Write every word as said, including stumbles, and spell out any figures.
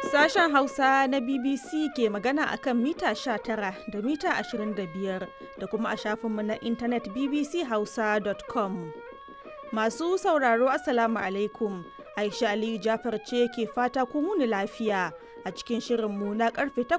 Sashen Hausa na B B C ke magana akan mita sha tara da mita ashirin da biyar da kuma a shafinmu na intanet b b c hausa dot com. Masu sauraro Assalamu alaikum. Aisha Aliyu Jafar ce ke fata kun wuni lafiya a cikin shirinmu na karfe